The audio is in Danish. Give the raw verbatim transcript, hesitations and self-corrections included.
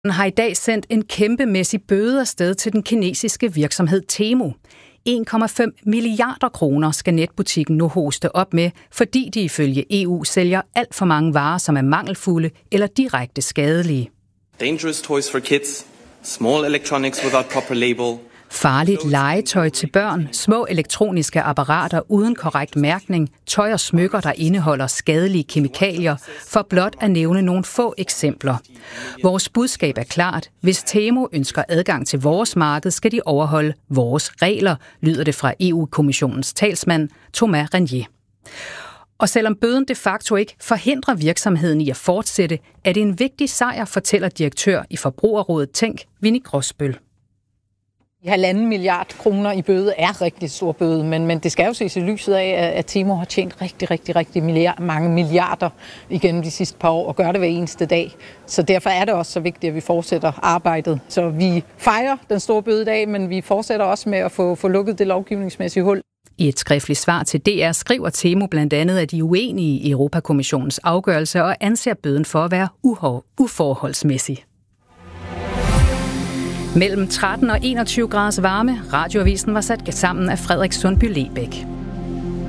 har i dag sendt en kæmpemæssig bøde afsted til den kinesiske virksomhed Temu. en komma fem milliarder kroner skal netbutikken nu hoste op med, fordi de ifølge E U sælger alt for mange varer, som er mangelfulde eller direkte skadelige. Dangerous toys for kids, small electronics without proper label. Farligt legetøj til børn, små elektroniske apparater uden korrekt mærkning, tøj og smykker, der indeholder skadelige kemikalier, for blot at nævne nogle få eksempler. Vores budskab er klart. Hvis Temu ønsker adgang til vores marked, skal de overholde vores regler, lyder det fra E U-kommissionens talsmand Thomas Renier. Og selvom bøden de facto ikke forhindrer virksomheden i at fortsætte, er det en vigtig sejr, fortæller direktør i Forbrugerrådet Tænk, Winnie Gråsbøl. Halvanden milliard kroner i bøde er rigtig stor bøde, men, men det skal jo ses i lyset af, at Temu har tjent rigtig, rigtig, rigtig milliard, mange milliarder igennem de sidste par år og gør det hver eneste dag. Så derfor er det også så vigtigt, at vi fortsætter arbejdet. Så vi fejrer den store bøde i dag, men vi fortsætter også med at få, få lukket det lovgivningsmæssige hul. I et skriftligt svar til D R skriver Temu blandt andet, at de er uenige i Europakommissionens afgørelse og anser bøden for at være uforholdsmæssig. Mellem tretten og enogtyve graders varme. Radioavisen var sat sammen af Frederik Sundby Lebæk.